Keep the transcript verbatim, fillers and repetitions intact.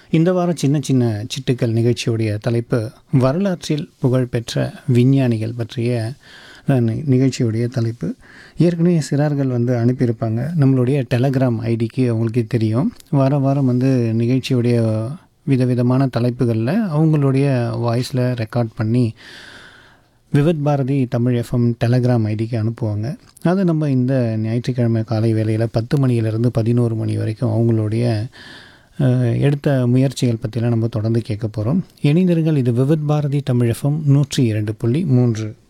இந்த வாரம் சின்ன சின்ன சிட்டுக்கள் நிகழ்ச்சியுடைய தலைப்பு வரலாற்றில் புகழ்பெற்ற விஞ்ஞானிகள் பற்றிய அஹ், நி- நிகழ்ச்சியுடைய தலைப்பு. ஏற்கனவே சிறார்கள் வந்து அனுப்பியிருப்பாங்க நம்மளுடைய டெலகிராம் ஐடிக்கு. அவங்களுக்கே தெரியும், வார வாரம் வந்து நிகழ்ச்சியுடைய விதவிதமான தலைப்புகளில் அவங்களுடைய வாய்ஸில் ரெக்கார்ட் பண்ணி விவித் பாரதி தமிழ் எஃப்எம் டெலகிராம் ஐடிக்கு அனுப்புவாங்க. அதை நம்ம இந்த ஞாயிற்றுக்கிழமை காலை வேளையில் பத்து மணியிலிருந்து பதினோரு மணி வரைக்கும் அவங்களுடைய அஹ், எடுத்த முயற்சிகள் பற்றிலாம் நம்ம தொடர்ந்து கேட்க போகிறோம். இணைந்தர்கள், இது விவித் பாரதி தமிழ் எஃப்எம் நூற்றி இரண்டு புள்ளி மூன்று.